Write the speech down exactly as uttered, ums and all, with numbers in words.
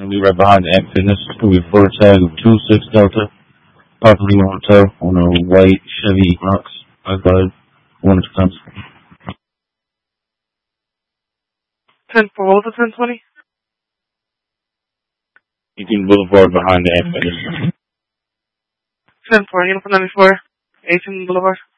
gonna be right behind the Ant Fitness. It's gonna be a photo tag of two six Delta, Papa Lima Hotel on a white Chevy Equinox. I got it. One of times. ten four, what was it, ten twenty? eighteen Boulevard behind the Ant Fitness. ten four, Uniform ninety-four, eighteen Boulevard.